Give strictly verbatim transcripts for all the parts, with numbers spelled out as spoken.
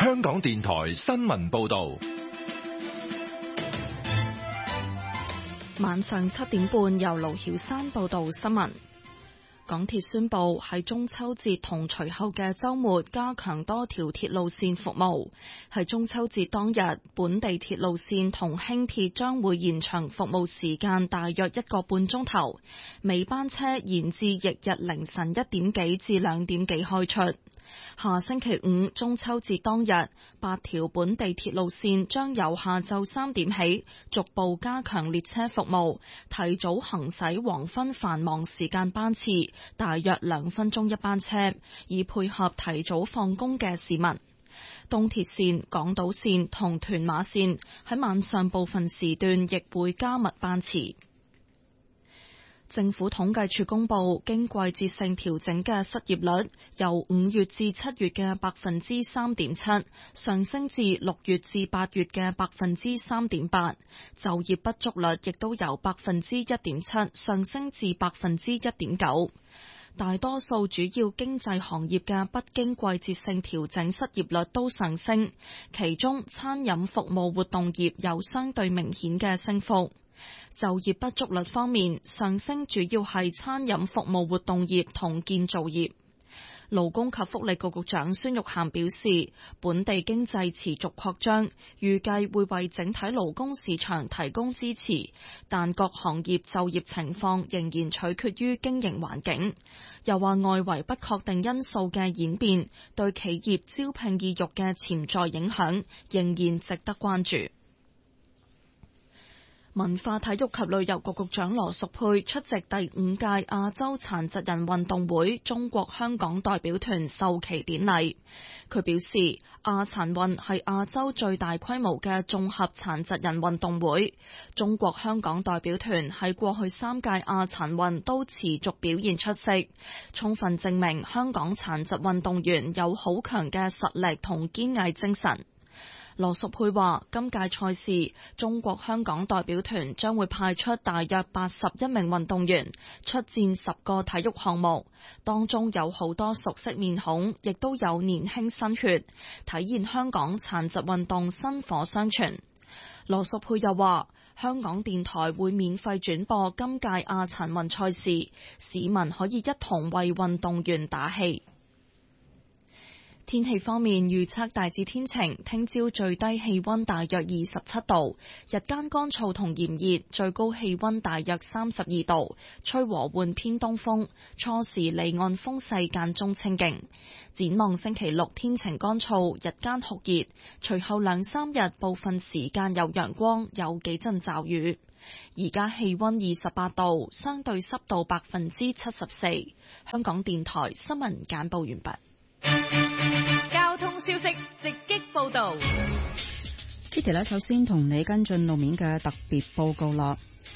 香港電台新聞報道。 晚上七點半，由盧曉山報道新聞。港鐵宣布喺中秋節同隨後嘅週末加強多條鐵路線服務。喺中秋節當日，本地鐵路線同輕鐵將會延長服務時間大約一個半鐘頭，尾班車延至翌日凌晨一點幾至兩點幾開出。下星期五中秋節當日，八條本地鐵路線將由下晝三點起逐步加強列車服務，提早行駛黃昏繁忙時間班次，大約兩分鐘一班車，以配合提早放工嘅市民。東鐵線、港島線同屯馬線喺晚上部分時段亦會加密班次。政府統計處公布，經季節性調整嘅失業率由五月至七月嘅百分之三點七上升至六月至八月嘅百分之三點八，就業不足率亦都由百分之一點七上升至百分之一點九。大多數主要經濟行業嘅不經季節性調整失業率都上升，其中餐飲服務活動業有相對明顯嘅升幅。就業不足率方面，上升主要係餐飲服務活動業同建造業。勞工及福利局局長孫玉菡表示，本地經濟持續擴張，預計會為整體勞工市場提供支持，但各行業就業情況仍然取決於經營環境。又話外圍不確定因素嘅演變，對企業招聘意欲嘅潛在影響，仍然值得關注。文化體育及旅遊局局長羅淑佩出席第五屆亞洲殘疾人運動會中國香港代表團授旗典禮。佢表示，亞殘運係亞洲最大規模嘅綜合殘疾人運動會。中國香港代表團喺過去三屆亞殘運都持續表現出色，充分證明香港殘疾運動員有好強嘅實力同堅毅精神。羅淑佩話，今屆賽事中國香港代表團將會派出大約八十一名運動員出戰十個體育項目，當中有好多熟悉面孔，亦都有年輕新血，體現香港殘疾運動薪火相傳。羅淑佩又話，香港電台會免費轉播今屆亞殘運賽事，市民可以一同為運動員打氣。天氣方面，預測大致天晴，聽朝最低氣溫大約二十七度，日間乾燥同炎熱，最高氣溫大約三十二度，吹和緩偏東風，初時離岸風勢間中清勁。展望星期六天晴乾燥，日間酷熱，隨後兩三日部分時間有陽光，有幾陣驟雨。而家氣溫二十八度，相對濕度百分之七十四。香港電台新聞簡報完畢。 交通消息直擊報道。 Kitty 呢，首先同你跟進路面嘅特別報告啦。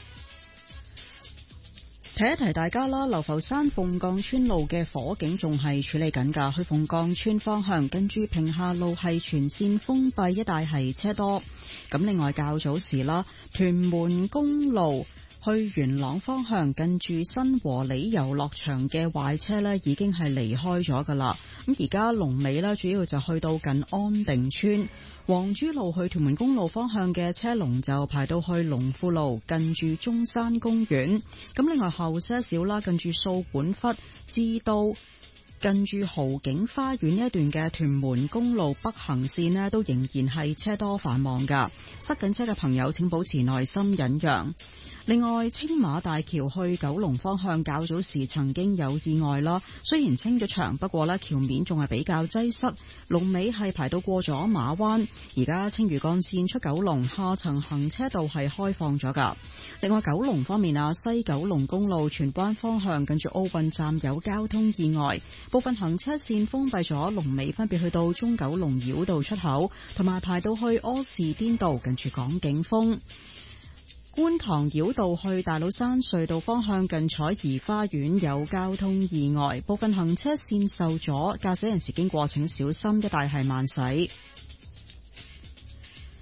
提一提大家啦，流浮山鳳崗村路嘅火警仲係處理緊㗎，去鳳崗村方向跟住平下路係全線封閉，一帶係車多。咁另外較早時啦，屯門公路去元朗方向近住新和里遊樂場嘅壞車呢已經係離開咗噶啦。咁而家龍尾呢主要就去到近安定村。黃珠路去屯門公路方向嘅車龍就排到去龍富路近住中山公園。咁另外後些少啦，近住掃管笏至到近住豪景花園一段嘅屯門公路北行線呢都仍然係車多繁忙噶。塞緊車嘅朋友請保持耐心忍讓。另外，青馬大橋去九龍方向較早時曾經有意外啦，雖然清咗場，不過呢橋面仲係比較擠塞，龍尾係排到過咗馬灣。而家青嶼幹線出九龍下層行車道係開放咗噶。另外，九龍方面啊，西九龍公路荃灣方向近住奧運站有交通意外，部分行車線封閉咗，龍尾分別去到中九龍繞道出口，同埋排到去柯士甸道近住港景峰。觀塘繞道去大老山隧道方向近彩怡花園有交通意外，部分行車線受阻，駕駛人士經過請小心，一帶係慢駛。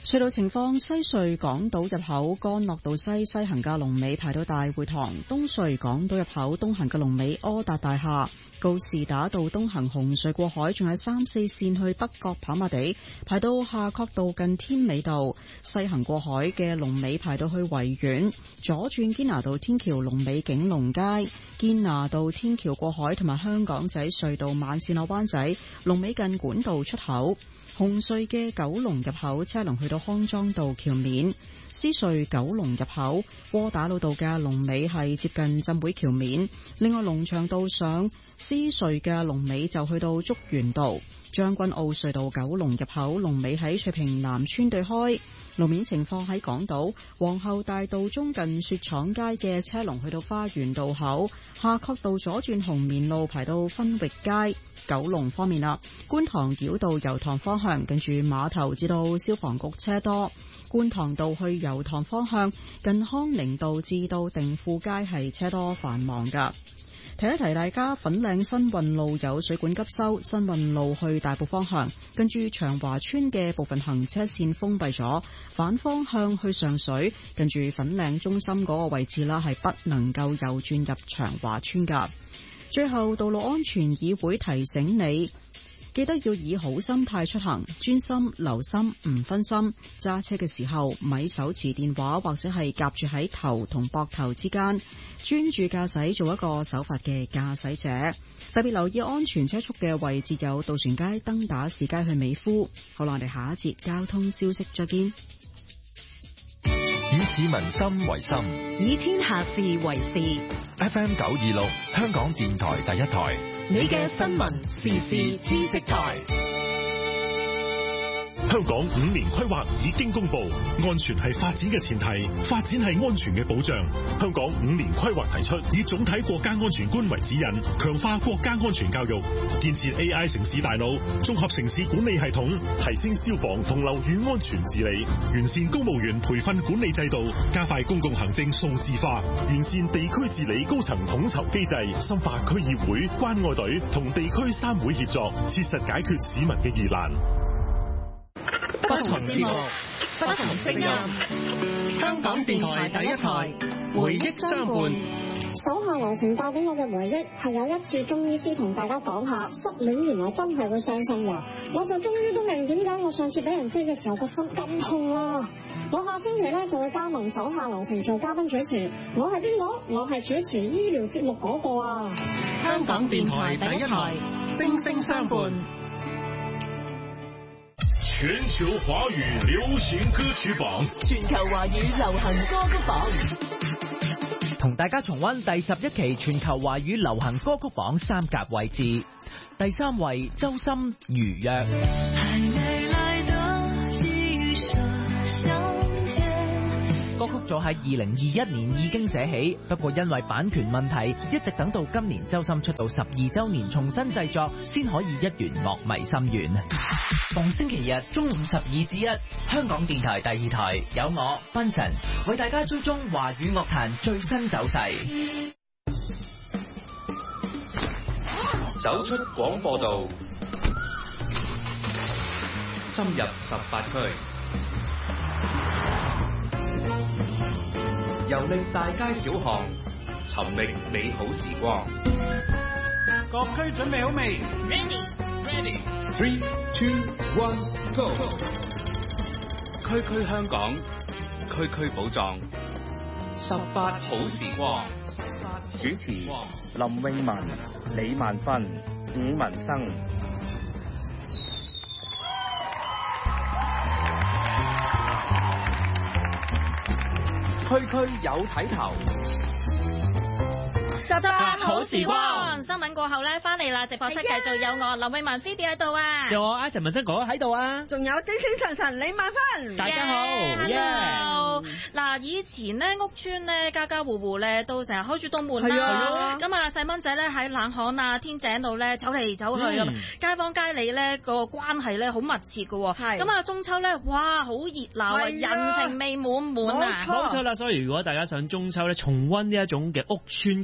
隧道情況：西隧港島入口干諾道西西行嘅龍尾排到大會堂，東隧港島入口東行嘅龍尾柯達大廈，告士打道東行紅隧過海，仲有三四線去北角跑馬地排到夏慤道近添美道，西行過海嘅龍尾排到去維園，左轉堅拿道天橋龍尾景隆街，堅拿道天橋過海同埋香港仔隧道慢線落灣仔龍尾近管道出口。紅隧嘅九龍入口車龍去到康莊道橋面，獅隧九龍入口窩打老道嘅龍尾係接近浸會橋面，另外龍翔道上獅隧嘅龍尾就去到竹園道，將軍澳隧道九龍入口龍尾喺翠屏南村對開。路面情況喺港島皇后大道中近雪廠街嘅車龍去到花園道口，夏慤道左轉紅棉路排到分域街。九龍方面啦，觀塘繞道油塘方向近住碼頭至到消防局車多，觀塘道去油塘方向近康寧道至到定富街係車多繁忙噶。提一提大家，粉嶺新運路有水管急修，新運路去大埔方向跟住長華村嘅部分行車線封閉咗，反方向去上水跟住粉嶺中心嗰個位置啦，係不能夠右轉入長華村噶。最後，道路安全議會提醒你，記得要以好心態出行，專心留心唔分心，揸車嘅時候咪手持電話或者係夾住喺頭同膊頭之間，專注駕駛，做一個守法嘅駕駛者。特別留意安全車速嘅位置有渡船街、登打士街去美孚。好啦，我哋下一節交通消息再見。 以市民心為心， 以天下事為事。 F M 九二六，香港電台第一台， 你嘅新聞時事知識台。 香港五年規劃已經公布，安全係發展嘅前提，發展係安全嘅保障。香港五年規劃提出，以總體國家安全觀為指引，強化國家安全教育，建設 A I 城市大腦、綜合城市管理系統，提升消防同樓宇安全治理，完善公務員培訓管理制度，加快公共行政數字化，完善地區治理高層統籌機制，深化區議會、關愛隊同地區三會協作，切實解決市民嘅疑難。 不同節目，不同聲音。香港電台第一台，回憶相伴。 手下留情帶俾我嘅回憶係有一次中醫師同大家講下失戀原來真係會傷心㗎，我就終於都明點解我上次俾人飛嘅時候個心咁痛啦。我下星期咧就會加盟手下留情做嘉賓主持，我係邊個？我係主持醫療節目嗰個啊！ 香港電台第一台，聲聲相伴。 全球華語流行歌曲榜， 全球華語流行歌曲榜， 同大家重溫第十一期全球華語流行歌曲榜三甲位置。第三位，周深《如約》。歌曲早喺二零二一年已經寫起，不過因為版權問題，一直等到今年周深出道十二周年重新製作，先可以一圓樂迷心願。逢星期日中午十二至一，香港電台第二台有我賓臣為大家追蹤華語樂壇最新走勢， 走出廣播道，深入十八區，遊歷大街小巷，尋覓美好時光。 各區準備好未 ？Ready，Ready， three two one go。區區香港，區區寶藏，十八好時光。 主持林詠雯、李萬芬、伍文生。區區有睇頭。 十八好時光，新聞過後咧，翻嚟啦！直播室繼續有我林詠雯 Phoebe 喺度啊， 仲有我阿陳文生哥喺度啊， 仲有精精神神李萬芬， 大家好 ，Hello！嗱，以前咧屋村咧家家戶戶咧都成日開住棟門啦，咁啊細蚊仔咧喺冷巷啊天井度咧走嚟走去咁，街坊街里咧個關係咧好密切噶，咁啊中秋咧哇好熱鬧啊，人情味滿滿啊， 冇錯啦！所以如果大家想中秋咧重溫呢一種嘅屋村過節嘅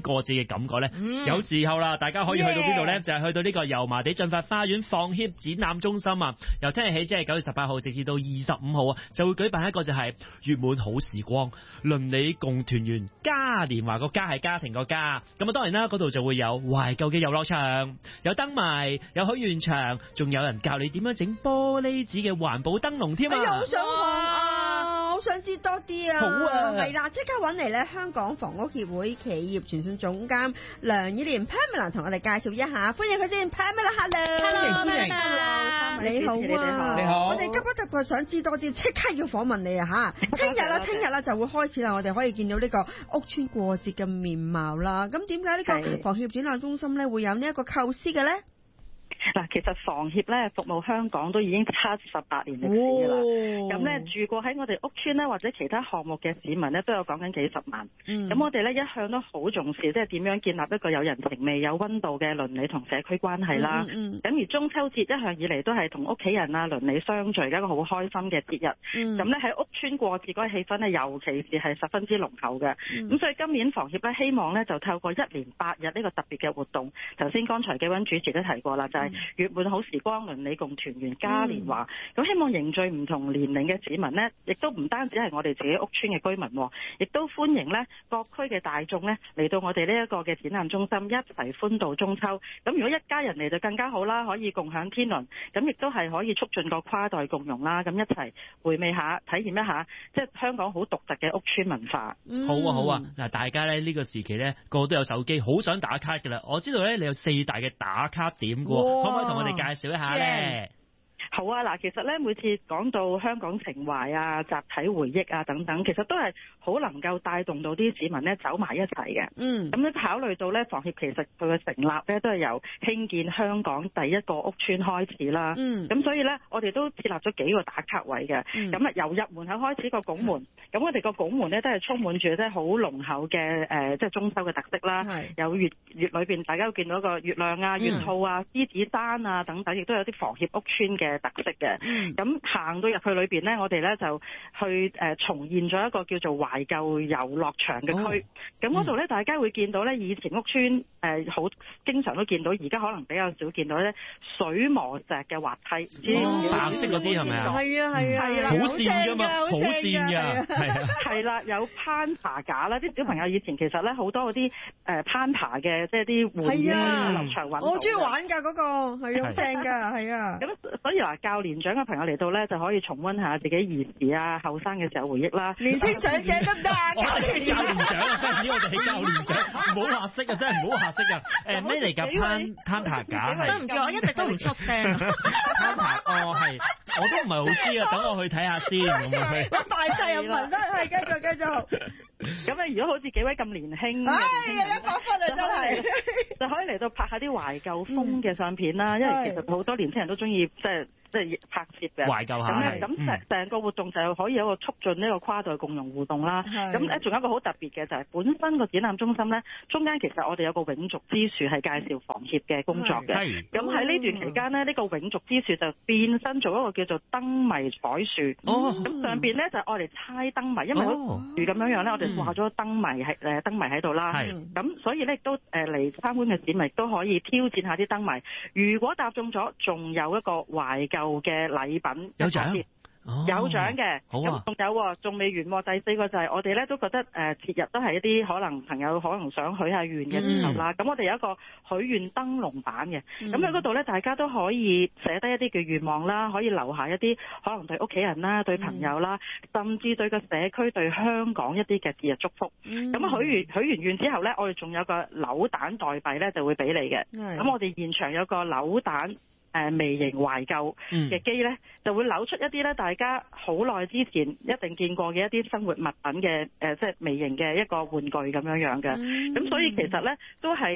嘅感覺咧？嗯、有時候啦，大家可以去到邊度咧？就係、是、去到呢個油麻地進發花園放協展覽中心啊！由聽日起，即係九月十八號直至到二十五號啊，就會舉辦一個就係月滿好時光，鄰里共團圓嘉年華，個家係家庭個家。咁啊，當然啦，嗰度就會有懷舊嘅遊樂場，有燈謎，有許願場，仲有人教你點樣整玻璃紙嘅環保燈籠添啊！ 哎好想學啊！好想知多啲啊！ 好啊， 係啦，即刻揾嚟咧，香港房屋協會企業傳訊總監梁以廉 Pamela 同我哋介紹一下，歡迎佢先 ，Pamela，hello， 歡迎歡迎， 你好啊， 你好， 我哋急不及待想知多啲，即刻要訪問你啊吓！聽日啦，聽日啦就會開始啦，我哋可以見到呢個屋邨過節嘅面貌啦。咁點解呢個房協展覽中心咧會有呢一個構思嘅咧？ 嗱，其實房協咧服務香港都已經七十八年歷史㗎啦。咁咧、哦、住過喺我哋屋邨咧或者其他項目嘅市民咧都有講緊幾十萬。咁、嗯、我哋咧一向都好重視，即係點樣建立一個有人情味、有溫度嘅鄰里同社區關係啦。咁、嗯嗯、而中秋節一向以嚟都係同屋企人啊、鄰里相聚嘅一個好開心嘅節日。咁咧喺屋邨過節嗰個氣氛咧，尤其是係十分之濃厚嘅。咁、嗯、所以今年房協咧希望咧就透過一連八日呢個特別嘅活動，頭先剛才幾位主持都提過啦，就係、是、月滿好時光，鄰里共團圓嘉年華。咁、嗯、希望凝聚唔同年齡嘅市民呢，亦都唔單止係我哋自己屋邨嘅居民，亦都歡迎呢各區嘅大眾呢嚟到我哋呢一個嘅展覽中心，一齊歡度中秋。咁如果一家人嚟就更加好啦，可以共享天倫，咁亦都係可以促進個跨代共融啦。咁一齊回味下、體驗一下，即係香港好獨特嘅屋邨文化。 嗯、好啊好啊，嗱，大家呢呢、呢個時期呢個個都有手機，好想打卡㗎啦。我知道呢，你有四大嘅打卡點㗎，可唔可以同我哋介紹一下呢？ 好啊，嗱，其實咧每次講到香港情懷啊、集體回憶啊等等，其實都係好能夠帶動到啲市民咧走埋一齊嘅。嗯，咁咧考慮到咧房協其實佢嘅成立咧都係由興建香港第一個屋邨開始啦。嗯，咁所以咧我哋都設立咗幾個打卡位嘅。咁啊、嗯、由入門口開始個拱門，咁、嗯、我哋個拱門咧都係充滿住即係好濃厚嘅誒即係中秋嘅特色啦。係有月月裏邊大家都見到個月亮啊、月兔啊、獅子山啊等等，亦都有啲房協屋邨嘅特色嘅。咁行到入去裏邊咧，我哋咧就去誒、呃、重現咗一個叫做懷舊遊樂場嘅區。咁嗰度咧，大家會見到咧，以前屋邨誒好經常都見到，而家可能比較少見到咧水磨石嘅滑梯， 哦、白色嗰啲係咪啊？ 係啊係啊，係啦， 好跣㗎嘛，好跣㗎，係啊， 係啦，有攀爬架啦，啲小朋友以前其實咧好多嗰啲誒攀爬嘅，即係啲玩具遊樂場玩。我好中意玩㗎嗰、嗰個，係好正㗎，係啊。咁所以話教年長嘅朋友嚟到咧，就可以重溫下自己兒時啊、後生嘅時候回憶啦。 年輕長者得唔得啊？ 教年長啊，真係呢個就係教年長，唔好下色啊！真係唔好下色啊！誒咩嚟㗎？攀攀爬架係。 對唔住，我一直都唔出聲。 攀爬哦係，我都唔係好知啊，等我去睇下先咁樣。 我大細又聞得，係繼續繼續。 咁啊，如果好似幾位咁年輕， 唉，一百分啊，真係就可以嚟到拍下啲懷舊風嘅相片啦。因為其實好多年輕人都中意即係。即係拍攝嘅懷舊下， 咁成成個活動就可以有一個促進呢個跨代共融互動啦。咁咧仲有一個好特別嘅就係、是、本身個展覽中心咧，中間其實我哋有個永續之樹係介紹房協嘅工作嘅。咁喺呢段期間呢，呢、這個永續之樹就變身做一個叫做燈謎彩樹。哦，咁上邊咧就愛嚟猜燈謎，因為樹咁樣樣咧，我哋掛咗燈謎喺誒燈謎喺度啦。咁所以咧亦都誒嚟參觀嘅市民都可以挑戰下啲燈謎。如果答中咗，仲有一個懷舊嘅禮品有獎，哦、 有獎嘅，咁仲、啊、有仲未完。第四個就係我哋咧都覺得誒節、呃、日都係一啲可能朋友可能想許下願嘅時候啦。咁、嗯、我哋有一個許願燈籠版嘅，咁喺嗰度咧大家都可以寫低一啲嘅願望啦，可以留下一啲可能對屋企人啦、對朋友啦，嗯、甚至對個社區、對香港一啲嘅節日祝福。咁、嗯、許完許完願之後咧，我哋仲有個扭蛋代幣咧就會俾你嘅。咁、嗯、我哋現場有個扭蛋。誒微型懷舊嘅機咧，就會扭出一啲咧，大家好耐之前一定見過嘅一啲生活物品嘅誒、呃，即係微型嘅一個玩具咁樣樣嘅。咁、嗯、所以其實咧都係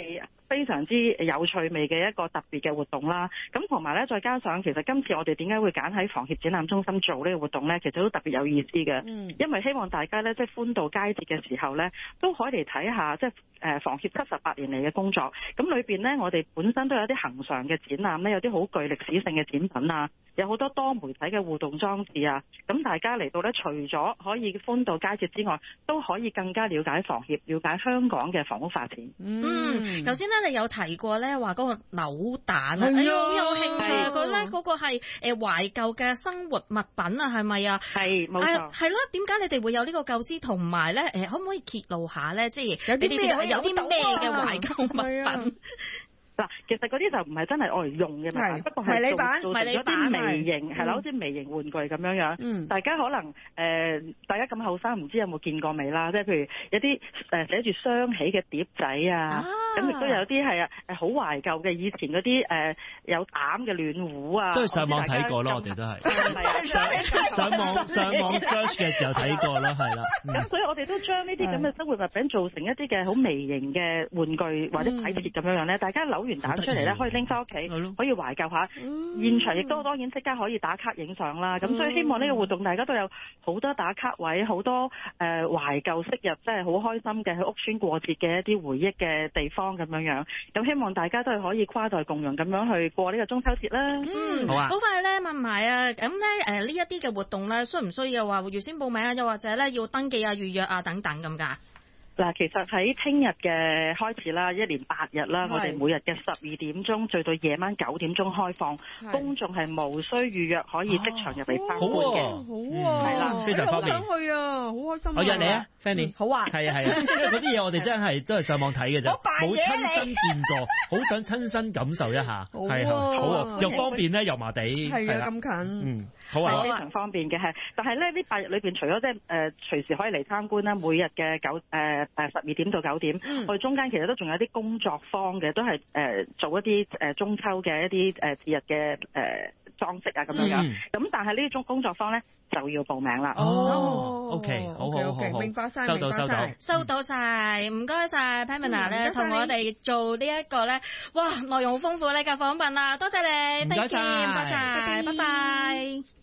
非常之有趣味嘅一個特別嘅活動啦。咁同埋咧，再加上其實今次我哋點解會揀喺房協展覽中心做呢個活動咧，其實都特別有意思嘅。嗯，因為希望大家咧，即係歡度佳節嘅時候咧，都可以嚟睇下即係誒房協七十八年嚟嘅工作。咁裏邊咧，我哋本身都有啲恆常嘅展覽咧，有啲好具歷史性嘅展品啊，有好多多媒體嘅互動裝置啊。咁大家嚟到咧，除咗可以歡度佳節之外，都可以更加了解房協，了解香港嘅房屋發展。 嗯，頭先咧你有提過咧話嗰個扭蛋啊，哎呀好有興趣啊！佢咧嗰個係誒懷舊嘅生活物品啊，係咪啊？ 係冇錯。 係咯，點解你哋會有呢個構思？同埋咧誒，可唔可以揭露下咧？即係有啲咩有啲咩嘅懷舊物品？ 嗱，其實嗰啲就唔係真係愛嚟用嘅嘛，不過係做做成咗啲微型，係啦，好似微型玩具咁樣樣。嗯，大家可能誒、呃，大家咁後生，唔知有冇見過未啦？即係譬如有啲誒寫住雙喜嘅碟仔啊，咁亦都有啲係啊誒好懷舊嘅以前嗰啲誒有膽嘅暖壺啊， 都係上網睇過咯，我哋都係。上網上網 search 嘅時候睇過啦，係啦。 咁所以我哋都將呢啲咁嘅生活物品做成一啲嘅好微型嘅玩具或者擺設咁樣樣咧，大家扭完蛋出嚟咧，可以拎翻屋企，可以懷舊下。嗯、現場亦都當然即刻可以打卡影相啦。咁、嗯、所以希望呢個活動大家都有好多打卡位，好多誒、呃、懷舊昔日，即係好開心嘅去屋邨過節嘅一啲回憶嘅地方咁樣樣。咁希望大家都係可以跨代共融咁樣去過呢個中秋節啦。 嗯，好啊。好快咧問埋啊，咁咧誒呢一啲嘅活動咧，需唔需要話預先報名啊？又或者咧要登記啊、預約啊等等咁㗎？ 嗱，其實喺聽日嘅開始啦，一連八日啦，我哋每日嘅十二點鐘，最到夜晚九點鐘開放，公眾係無需預約，可以即場入嚟參觀嘅。 好啊， 係啦， 非常方便。 好想去啊，好開心啊！ 我約你啊 ，Fanny。 好啊。 係啊係啊，因為嗰啲嘢我哋真係都係上網睇嘅啫，冇親身見過，好想親身感受一下。係啊，好啊，又方便咧，油麻地。 係啊，咁近。 嗯，好啊， 非常方便嘅係，但係咧呢八日裏邊，除咗即係誒隨時可以嚟參觀啦，每日嘅九誒。誒十二點到九點，嗯、我哋中間其實都仲有啲工作坊嘅，都係誒、呃、做一啲誒、呃、中秋嘅一啲誒節日嘅誒、呃、裝飾啊咁樣樣。咁、嗯、但係呢啲中工作坊咧就要報名啦。 哦 ，OK， 好好好好， 明白晒， 收到收到， 收到晒，唔該晒 Pamela 咧，同我哋做呢一個咧，哇內容好豐富呢個訪問啊，多謝你， 唔該晒， 唔該晒，拜拜。